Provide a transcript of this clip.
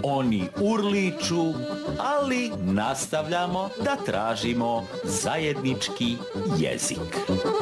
Oni urliču, ali nastavljamo da tražimo zajednički jezik.